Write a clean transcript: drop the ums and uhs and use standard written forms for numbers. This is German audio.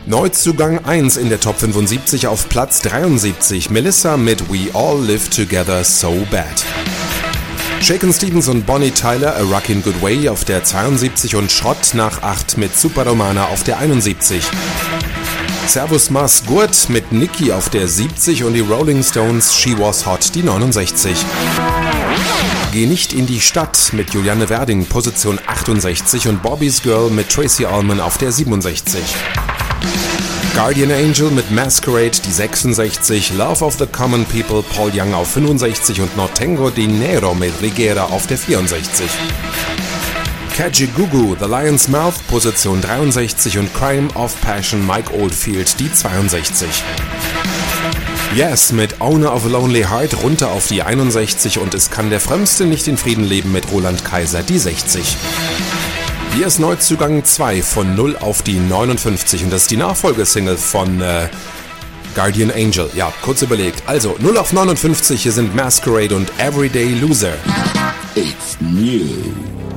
Neuzugang 1 in der Top 75 auf Platz 73. Melissa mit We All Live Together So Bad. Shakin' Stevens und Bonnie Tyler, A Rockin' Good Way auf der 72 und Schrott nach 8 mit Superromana auf der 71. Servus Mars Gurt mit Nicki auf der 70 und die Rolling Stones She Was Hot die 69. Geh nicht in die Stadt mit Juliane Werding, Position 68 und Bobby's Girl mit Tracy Ullman auf der 67. Guardian Angel mit Masquerade die 66, Love of the Common People Paul Young auf 65 und Nortengo Dinero mit Rigera auf der 64. Kajagoogoo, The Lion's Mouth, Position 63 und Crime of Passion Mike Oldfield die 62. Yes mit Owner of a Lonely Heart runter auf die 61 und Es kann der Frömmste nicht in Frieden leben mit Roland Kaiser die 60. Hier ist Neuzugang 2 von 0 auf die 59 und das ist die Nachfolgesingle von Guardian Angel. Ja, kurz überlegt. Also 0 auf 59, hier sind Masquerade und Everyday Loser. It's new.